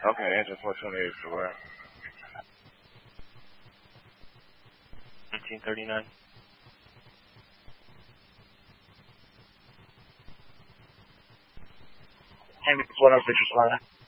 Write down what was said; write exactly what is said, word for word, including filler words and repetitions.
Okay, engine four twenty-eight for where? nineteen thirty-nine. Hey, one oh six, Slaughter.